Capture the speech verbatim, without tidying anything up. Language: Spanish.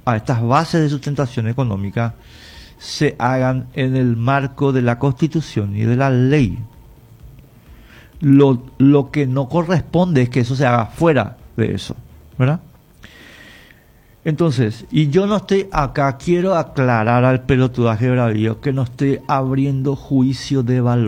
a estas bases de sustentación económica se hagan en el marco de la Constitución y de la ley. Lo, lo que no corresponde es que eso se haga fuera de eso, ¿verdad? Entonces, y yo no estoy acá, quiero aclarar al pelotudaje bravío que no estoy abriendo juicio de valor.